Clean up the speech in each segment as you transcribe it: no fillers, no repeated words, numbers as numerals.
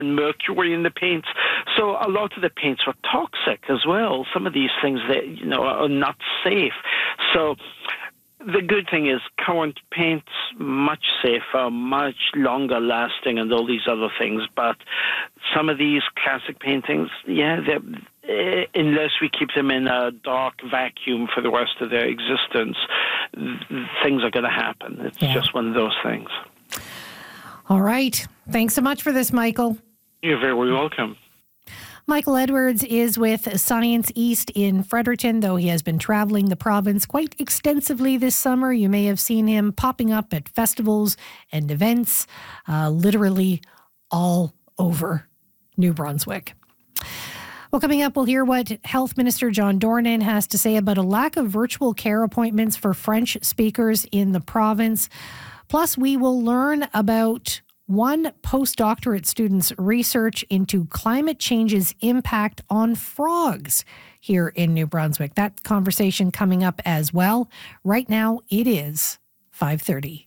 mercury in the paints. So a lot of the paints are toxic as well. Some of these things that, are not safe. So the good thing is current paints, much safer, much longer lasting and all these other things. But some of these classic paintings, unless we keep them in a dark vacuum for the rest of their existence, things are going to happen. It's just one of those things. All right. Thanks so much for this, Michael. You're very welcome. Michael Edwards is with Science East in Fredericton, though he has been traveling the province quite extensively this summer. You may have seen him popping up at festivals and events, literally all over New Brunswick. Well, coming up, we'll hear what Health Minister John Dornan has to say about a lack of virtual care appointments for French speakers in the province. Plus, we will learn about one postdoctorate student's research into climate change's impact on frogs here in New Brunswick. That conversation coming up as well. Right now, it is 5:30.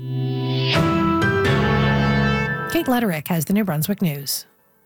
Kate Lederich has the New Brunswick News.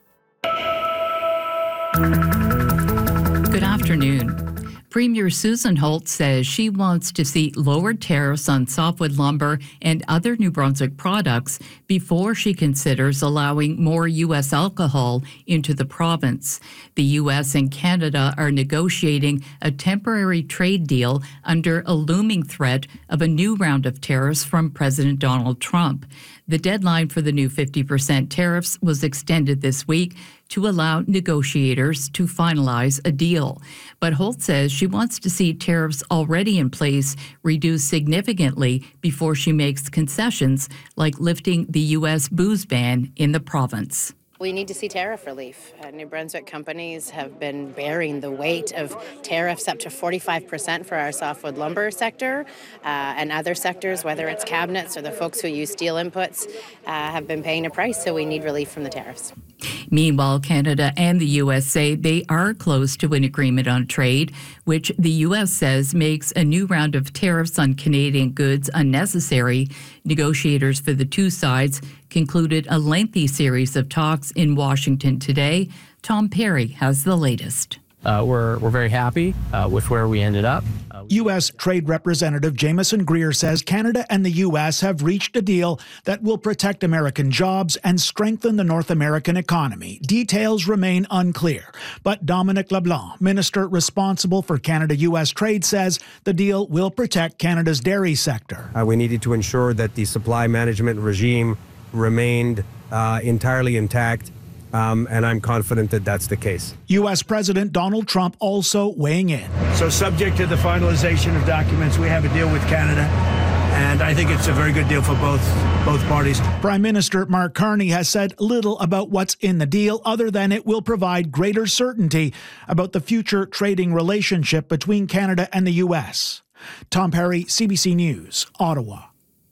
Good afternoon. Premier Susan Holt says she wants to see lower tariffs on softwood lumber and other New Brunswick products before she considers allowing more U.S. alcohol into the province. The U.S. and Canada are negotiating a temporary trade deal under a looming threat of a new round of tariffs from President Donald Trump. The deadline for the new 50% tariffs was extended this week to allow negotiators to finalize a deal. But Holt says she wants to see tariffs already in place reduced significantly before she makes concessions like lifting the U.S. booze ban in the province. We need to see tariff relief. New Brunswick companies have been bearing the weight of tariffs up to 45% for our softwood lumber sector and other sectors, whether it's cabinets or the folks who use steel inputs, have been paying a price, so we need relief from the tariffs. Meanwhile, Canada and the U.S. say they are close to an agreement on trade, which the U.S. says makes a new round of tariffs on Canadian goods unnecessary. Negotiators for the two sides concluded a lengthy series of talks in Washington today. Tom Perry has the latest. We're very happy with where we ended up. U.S. Trade Representative Jameson Greer says Canada and the U.S. have reached a deal that will protect American jobs and strengthen the North American economy. Details remain unclear, but Dominic LeBlanc, minister responsible for Canada-U.S. trade, says the deal will protect Canada's dairy sector. We needed to ensure that the supply management regime remained entirely intact. And I'm confident that that's the case. U.S. President Donald Trump also weighing in. So subject to the finalization of documents, we have a deal with Canada, and I think it's a very good deal for both parties. Prime Minister Mark Carney has said little about what's in the deal other than it will provide greater certainty about the future trading relationship between Canada and the U.S. Tom Perry, CBC News, Ottawa.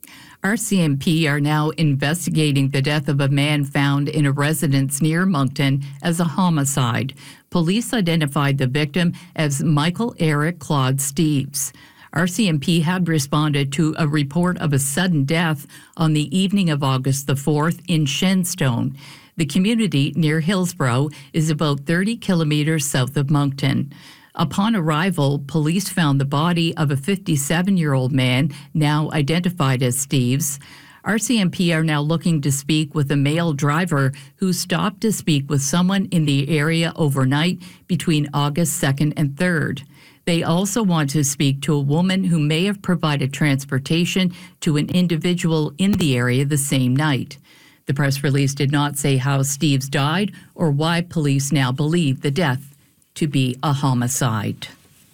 RCMP are now investigating the death of a man found in a residence near Moncton as a homicide. Police identified the victim as Michael Eric Claude Steeves. RCMP had responded to a report of a sudden death on the evening of August the 4th in Shenstone. The community near Hillsborough is about 30 kilometers south of Moncton. Upon arrival, police found the body of a 57-year-old man, now identified as Steeves. RCMP are now looking to speak with a male driver who stopped to speak with someone in the area overnight between August 2nd and 3rd. They also want to speak to a woman who may have provided transportation to an individual in the area the same night. The press release did not say how Steeves died or why police now believe the death to be a homicide.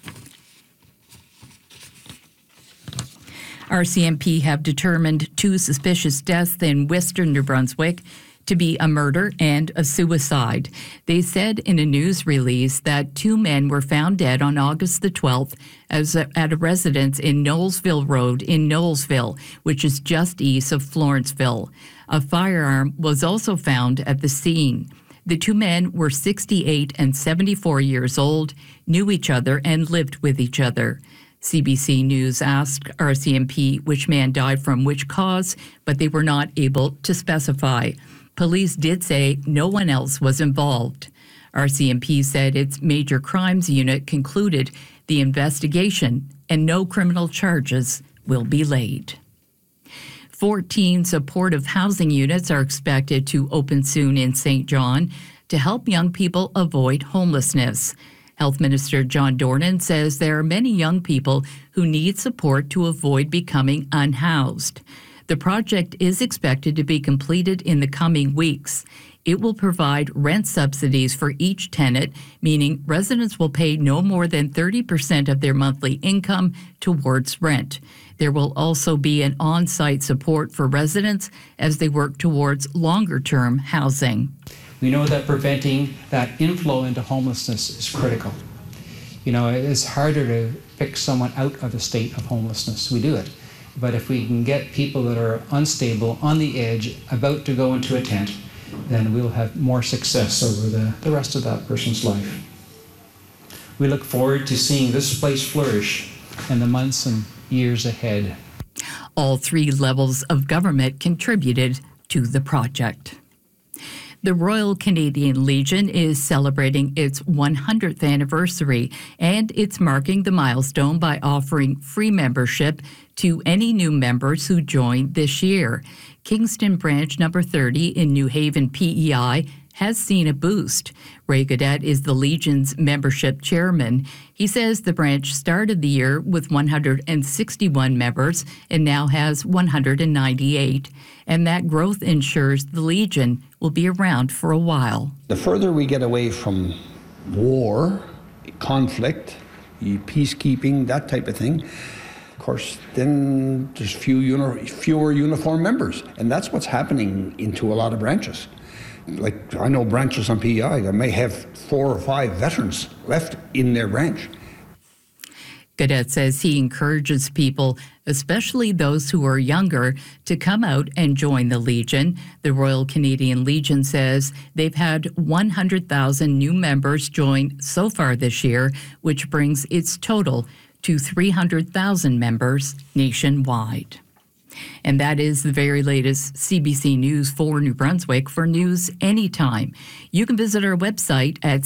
RCMP have determined two suspicious deaths in Western New Brunswick to be a murder and a suicide. They said in a news release that two men were found dead on August the 12th at a residence in Knowlesville Road in Knowlesville, which is just east of Florenceville. A firearm was also found at the scene. The two men were 68 and 74 years old, knew each other, and lived with each other. CBC News asked RCMP which man died from which cause, but they were not able to specify. Police did say no one else was involved. RCMP said its major crimes unit concluded the investigation and no criminal charges will be laid. 14 supportive housing units are expected to open soon in St. John to help young people avoid homelessness. Health Minister John Dornan says there are many young people who need support to avoid becoming unhoused. The project is expected to be completed in the coming weeks. It will provide rent subsidies for each tenant, meaning residents will pay no more than 30% of their monthly income towards rent. There will also be an on-site support for residents as they work towards longer-term housing. We know that preventing that inflow into homelessness is critical. You know, it is harder to pick someone out of a state of homelessness. We do it. But if we can get people that are unstable, on the edge, about to go into a tent, then we'll have more success over the rest of that person's life. We look forward to seeing this place flourish in the months and years ahead. All 3 levels of government contributed to the project. The Royal Canadian Legion is celebrating its 100th anniversary, and it's marking the milestone by offering free membership to any new members who join this year. Kingston Branch number 30 in New Haven, PEI, has seen a boost. Ray Gaudette is the Legion's membership chairman. He says the branch started the year with 161 members and now has 198, and that growth ensures the Legion will be around for a while. The further we get away from war, conflict, peacekeeping, that type of thing, of course, then there's fewer uniformed members, and that's what's happening into a lot of branches. Like, I know branches on PEI that may have 4 or 5 veterans left in their branch. Gaudette says he encourages people, especially those who are younger, to come out and join the Legion. The Royal Canadian Legion says they've had 100,000 new members join so far this year, which brings its total to 300,000 members nationwide. And that is the very latest CBC News for New Brunswick. For news anytime, you can visit our website at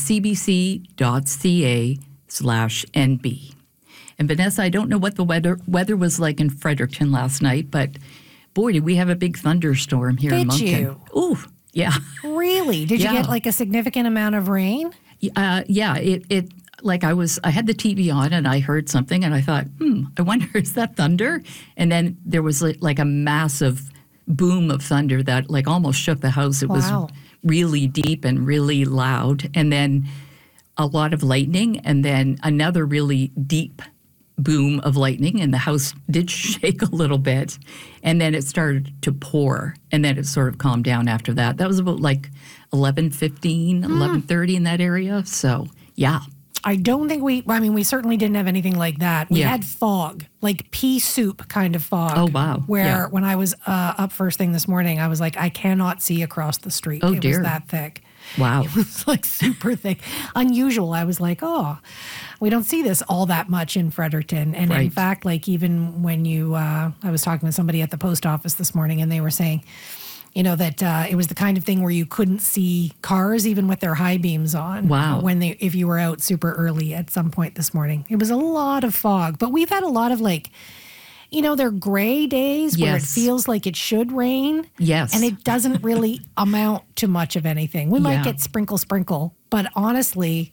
cbc.ca/NB. And Vanessa, I don't know what the weather was like in Fredericton last night, but boy, did we have a big thunderstorm here in Moncton. Did you? Ooh, yeah. Really? Did you get like a significant amount of rain? Yeah, it like I had the TV on and I heard something and I thought, I wonder, is that thunder? And then there was like a massive boom of thunder that like almost shook the house. It was really deep and really loud. And then a lot of lightning and then another really deep boom of lightning, and the house did shake a little bit. And then it started to pour, and then it sort of calmed down after that. That was about like 11:15, 11:30 in that area. So, yeah. I don't think we certainly didn't have anything like that. We had fog, like pea soup kind of fog. Oh, wow. Where when I was up first thing this morning, I was like, I cannot see across the street. Oh, it dear. was that thick. Wow. It was like super thick. Unusual. I was like, oh, we don't see this all that much in Fredericton. And in fact, like even when I was talking with somebody at the post office this morning and they were saying, that it was the kind of thing where you couldn't see cars even with their high beams on. Wow. If you were out super early at some point this morning. It was a lot of fog. But we've had a lot of they're gray days where it feels like it should rain. Yes. And it doesn't really amount to much of anything. We might get sprinkle. But honestly,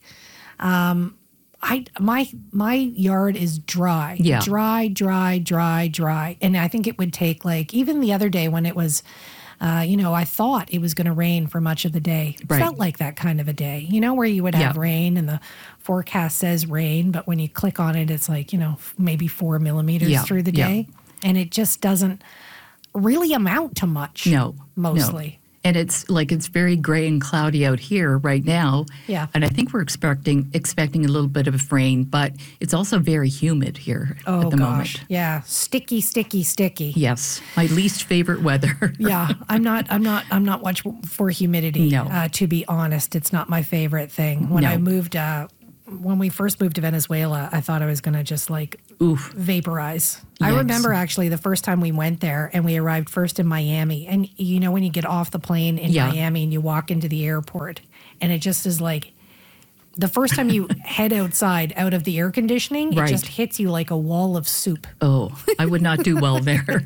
my yard is dry. Yeah. Dry. And I think it would take even the other day when it was I thought it was going to rain for much of the day. It felt like that kind of a day, where you would have rain and the forecast says rain, but when you click on it, it's like, maybe 4 millimeters through the day. And it just doesn't really amount to much. No. Mostly. No. And it's very gray and cloudy out here right now. Yeah. And I think we're expecting a little bit of rain, but it's also very humid here at the moment. Yeah. Sticky. Yes. My least favorite weather. Yeah. I'm not much for humidity. No. To be honest, it's not my favorite thing. When I moved when we first moved to Venezuela, I thought I was going to just vaporize. Yes. I remember actually the first time we went there and we arrived first in Miami. And when you get off the plane in Miami and you walk into the airport and it just is like, the first time you head outside out of the air conditioning, it just hits you like a wall of soup. Oh, I would not do well there.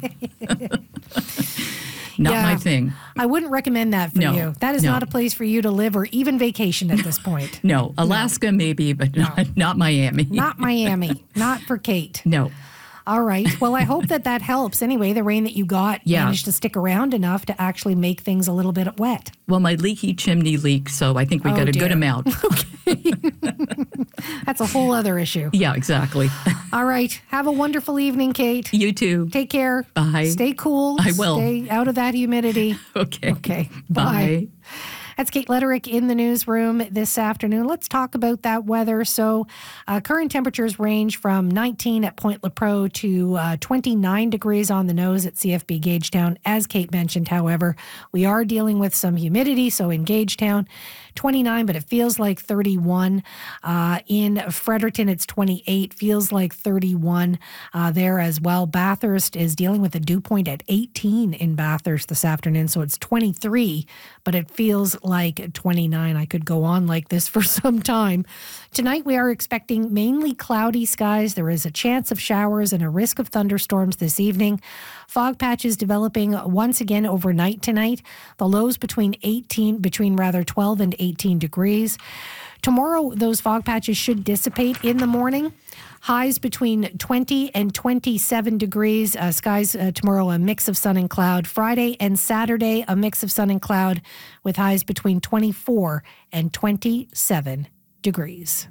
Not my thing. I wouldn't recommend that for you. That is not a place for you to live or even vacation at this point. No, Alaska maybe, but not Miami. Not Miami. Not for Kate. No. All right. Well, I hope that helps. Anyway, the rain that you got managed to stick around enough to actually make things a little bit wet. Well, my leaky chimney leaked, so I think we got a good amount. Okay. That's a whole other issue. Yeah, exactly. All right. Have a wonderful evening, Kate. You too. Take care. Bye. Stay cool. I will. Stay out of that humidity. Okay. Okay. Bye. That's Kate Lederick in the newsroom this afternoon. Let's talk about that weather. So current temperatures range from 19 at Point Lepreau to 29 degrees on the nose at CFB Gagetown. As Kate mentioned, however, we are dealing with some humidity. So in Gagetown, 29, but it feels like 31. In Fredericton, it's 28, feels like 31 there as well. Bathurst is dealing with a dew point at 18 in Bathurst this afternoon, so it's 23, but it feels like 29. I could go on like this for some time. Tonight, we are expecting mainly cloudy skies. There is a chance of showers and a risk of thunderstorms this evening. Fog patches developing once again overnight tonight. The lows between 12 and 18 degrees. Tomorrow, those fog patches should dissipate in the morning. Highs between 20 and 27 degrees. Skies tomorrow, a mix of sun and cloud. Friday and Saturday, a mix of sun and cloud with highs between 24 and 27 degrees.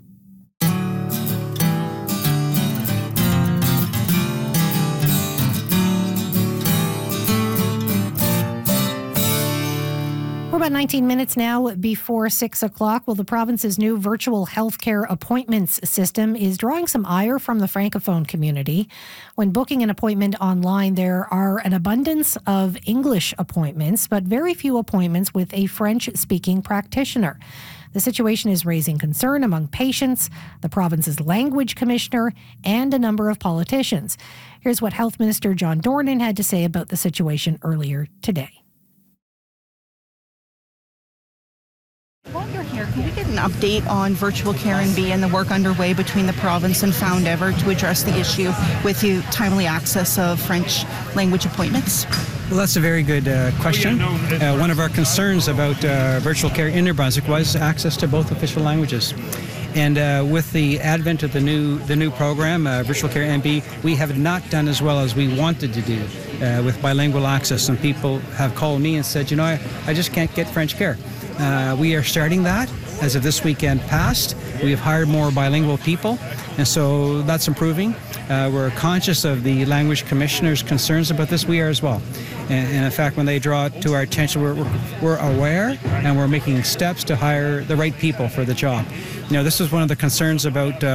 We're about 19 minutes now before 6 o'clock. Well, the province's new virtual healthcare appointments system is drawing some ire from the Francophone community. When booking an appointment online, there are an abundance of English appointments, but very few appointments with a French-speaking practitioner. The situation is raising concern among patients, the province's language commissioner, and a number of politicians. Here's what Health Minister John Dornan had to say about the situation earlier today. While you're here, can we get an update on virtual care NB and the work underway between the province and Found Ever to address the issue with the timely access of French language appointments? Well, that's a very good question. One of our concerns about virtual care in New Brunswick was access to both official languages. And with the advent of the new program, Virtual Care NB, we have not done as well as we wanted to do with bilingual access. And people have called me and said, I just can't get French care. We are starting that as of this weekend past. We have hired more bilingual people, and so that's improving. We're conscious of the language commissioner's concerns about this. We are as well. And in fact, when they draw it to our attention, we're aware, and we're making steps to hire the right people for the job. This is one of the concerns about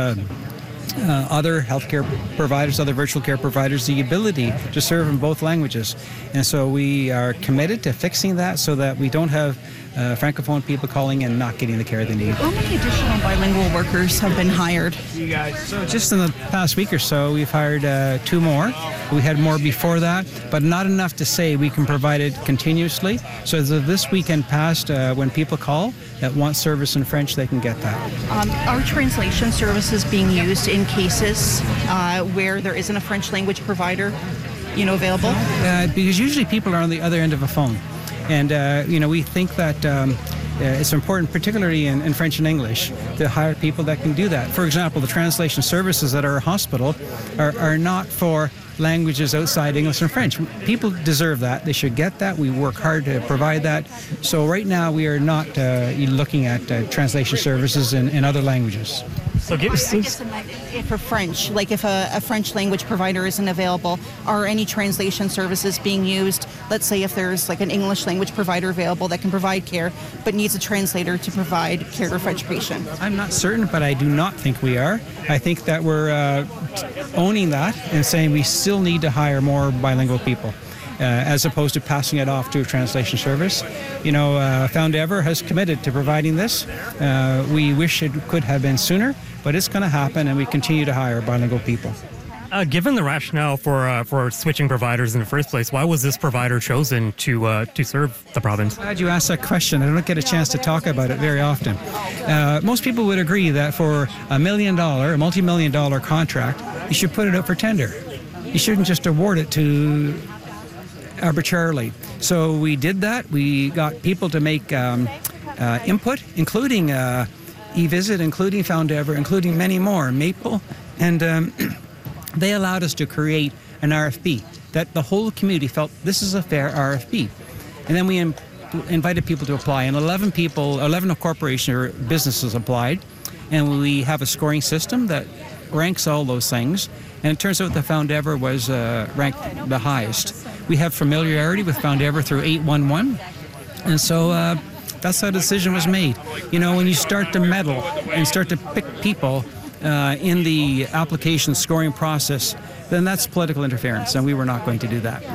other healthcare providers, other virtual care providers, the ability to serve in both languages. And so we are committed to fixing that so that we don't have Francophone people calling and not getting the care they need. How many additional bilingual workers have been hired? So just in the past week or so, we've hired 2 more. We had more before that, but not enough to say we can provide it continuously. So as of this weekend past, when people call that want service in French, they can get that. Are translation services being used in cases where there isn't a French language provider, available? Because usually people are on the other end of a phone. And, we think that it's important, particularly in French and English, to hire people that can do that. For example, the translation services at our hospital are not for languages outside English and French. People deserve that. They should get that. We work hard to provide that. So right now we are not looking at translation services in other languages. So if a French, like if a French language provider isn't available, are any translation services being used? Let's say if there's like an English language provider available that can provide care, but needs a translator to provide care to a French patient. I'm not certain, but I do not think we are. I think that we're owning that and saying we still need to hire more bilingual people. as opposed to passing it off to a translation service. Found Ever has committed to providing this. We wish it could have been sooner, but it's going to happen, and we continue to hire bilingual people. Given the rationale for switching providers in the first place, why was this provider chosen to serve the province? Glad you asked that question. I don't get a chance to talk about it very often. Most people would agree that for a multi-million-dollar contract, you should put it up for tender. You shouldn't just award it to arbitrarily. So we did that. We got people to make input, including eVisit, including Found Ever, including many more, Maple, and they allowed us to create an RFP that the whole community felt this is a fair RFP. And then we invited people to apply, and 11 corporations or businesses applied, and we have a scoring system that ranks all those things, and it turns out that Found Ever was ranked the highest. We have familiarity with Found Ever through 811, and so that's how the decision was made. When you start to meddle and start to pick people in the application scoring process, then that's political interference, and we were not going to do that.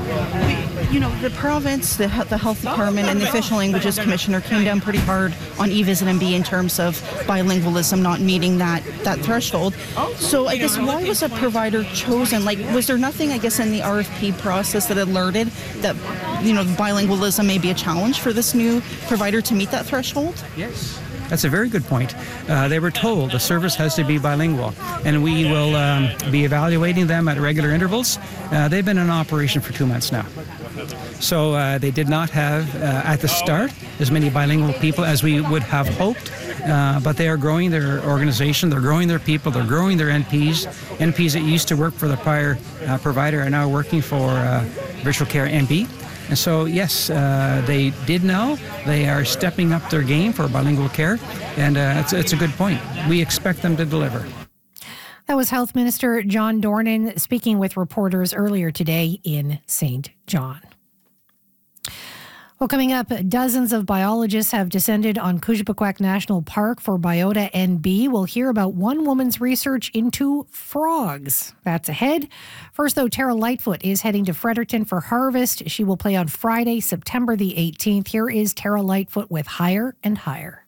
The province, the Health Department, and the Official Languages Commissioner came down pretty hard on eVisit MB in terms of bilingualism not meeting that threshold. So I guess why was a provider chosen? Was there nothing, I guess, in the RFP process that alerted that, bilingualism may be a challenge for this new provider to meet that threshold? Yes. That's a very good point. They were told the service has to be bilingual, and we will be evaluating them at regular intervals. They've been in operation for 2 months now. So they did not have, at the start, as many bilingual people as we would have hoped, but they are growing their organization, they're growing their people, they're growing their NPs. NPs that used to work for the prior provider are now working for Virtual Care MB. And so, yes, they did know. They are stepping up their game for bilingual care, and it's a good point. We expect them to deliver. That was Health Minister John Dornan speaking with reporters earlier today in St. John. Well, coming up, dozens of biologists have descended on Kujipukak National Park for Biota NB. We'll hear about one woman's research into frogs. That's ahead. First, though, Tara Lightfoot is heading to Fredericton for Harvest. She will play on Friday, September the 18th. Here is Tara Lightfoot with Higher and Higher.